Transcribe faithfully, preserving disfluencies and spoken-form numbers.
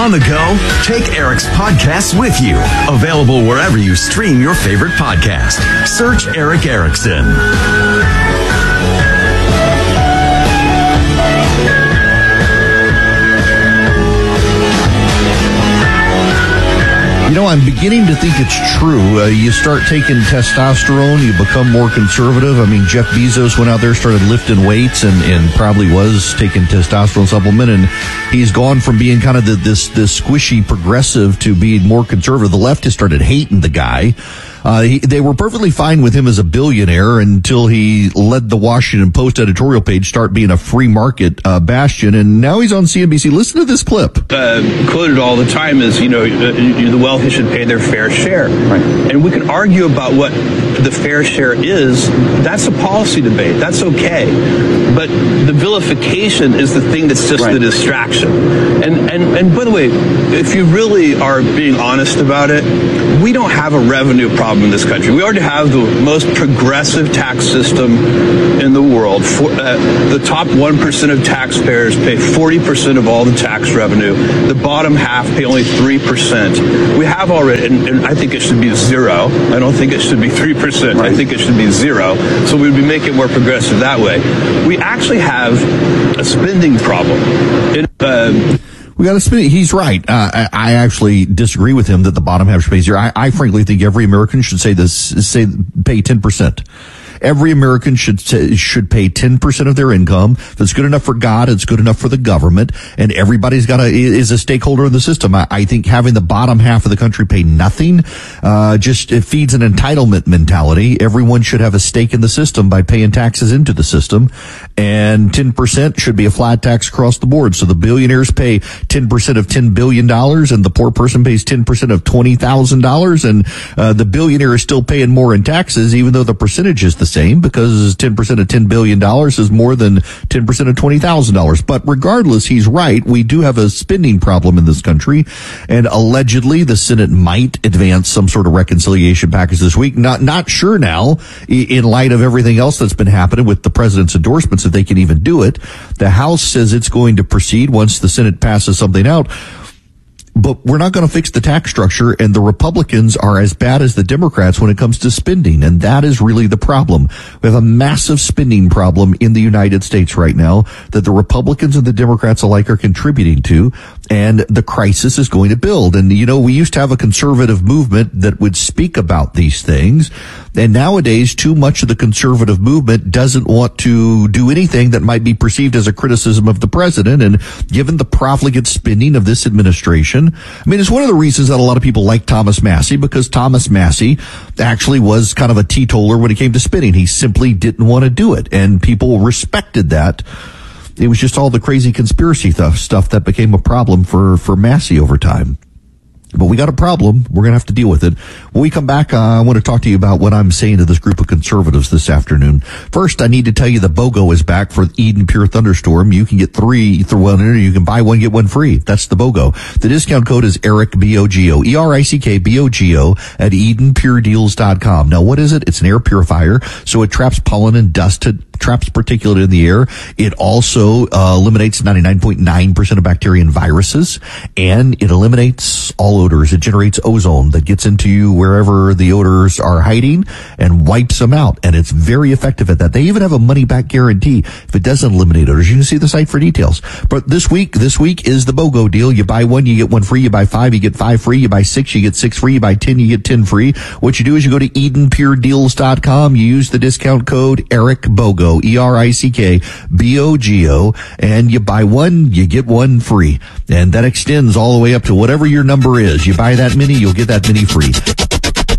On the go, take Eric's podcast with you. Available wherever you stream your favorite podcast. Search Eric Erickson. You know, I'm beginning to think it's true. Uh, you start taking testosterone, you become more conservative. I mean, Jeff Bezos went out there, started lifting weights, and, and probably was taking testosterone supplement, and he's gone from being kind of the, this this squishy progressive to being more conservative. The left has started hating the guy. Uh, he, they were perfectly fine with him as a billionaire until he led the Washington Post editorial page start being a free market uh, bastion, and now he's on C N B C. Listen to this clip. Uh, quoted all the time is, you know, uh, the wealthy should pay their fair share. Right. And we can argue about what the fair share is. That's a policy debate. That's okay. But the vilification is the thing that's just right. the distraction. And, and, and by the way, if you really are being honest about it, we don't have a revenue problem in this country. We already have the most progressive tax system in the world. For, uh, the top one percent of taxpayers pay forty percent of all the tax revenue. The bottom half pay only three percent. We have already, and, and I think it should be zero. I don't think it should be three percent. Right. I think it should be zero. So we would make it more progressive that way. We actually have a spending problem. It, uh, We got to spend. He's right. Uh, I, I actually disagree with him that the bottom half should pay zero. I, I frankly think every American should say this, say pay ten percent. Every American should should pay ten percent of their income. If it's good enough for God, it's good enough for the government, and everybody's got a is a stakeholder in the system. I, I think having the bottom half of the country pay nothing uh just it feeds an entitlement mentality. Everyone should have a stake in the system by paying taxes into the system, and ten percent should be a flat tax across the board. So the billionaires pay ten percent of ten billion dollars, and the poor person pays ten percent of twenty thousand dollars, and uh, the billionaire is still paying more in taxes, even though the percentage is the same, because ten percent of ten billion dollars is more than ten percent of twenty thousand dollars. But regardless, he's right. We do have a spending problem in this country, and allegedly the Senate might advance some sort of reconciliation package this week. Not, not sure now, in light of everything else that's been happening with the president's endorsements, that they can even do it. The House says it's going to proceed once the Senate passes something out. But we're not going to fix the tax structure, and the Republicans are as bad as the Democrats when it comes to spending, and that is really the problem. We have a massive spending problem in the United States right now that the Republicans and the Democrats alike are contributing to, and the crisis is going to build. And, you know, we used to have a conservative movement that would speak about these things, and nowadays too much of the conservative movement doesn't want to do anything that might be perceived as a criticism of the president. And given the profligate spending of this administration, I mean, it's one of the reasons that a lot of people like Thomas Massie, because Thomas Massie actually was kind of a teetotaler when it came to spending. He simply didn't want to do it, and people respected that. It was just all the crazy conspiracy stuff that became a problem for, for Massie over time. But we got a problem. We're going to have to deal with it. When we come back, uh, I want to talk to you about what I'm saying to this group of conservatives this afternoon. First, I need to tell you the BOGO is back for Eden Pure Thunderstorm. You can get three through one, or you can buy one, get one free. That's the BOGO. The discount code is Eric, B O G O, E R I C K, B O G O, at Eden Pure Deals dot com. Now, what is it? It's an air purifier, so it traps pollen and dust, to, traps particulate in the air. It also uh, eliminates ninety-nine point nine percent of bacteria and viruses, and it eliminates all odors. It generates ozone that gets into you wherever the odors are hiding and wipes them out. And it's very effective at that. They even have a money back guarantee if it doesn't eliminate odors. You can see the site for details. But this week, this week is the BOGO deal. You buy one, you get one free. You buy five, you get five free. You buy six, you get six free. You buy ten, you get ten free. What you do is you go to Eden Pure Deals dot com. You use the discount code Eric BOGO, E R I C K, B O G O, and you buy one, you get one free. And that extends all the way up to whatever your number is. You buy that many, you'll get that many free.